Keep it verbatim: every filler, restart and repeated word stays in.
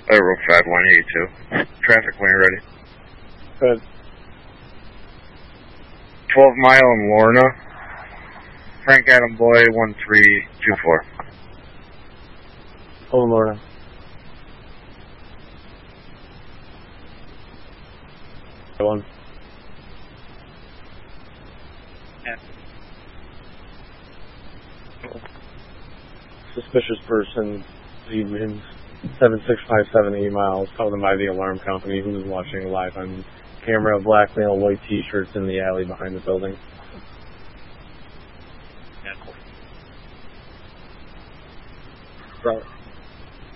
Railroad five one eighty-two. Traffic when you're ready. Good. twelve mile in Lorna. Frank Adam Boy one three two four. Oh, Lorna. One. Suspicious person, lead winds, seven six five seven eight miles, called them by the alarm company who was watching live on camera, black male, white t-shirts in the alley behind the building.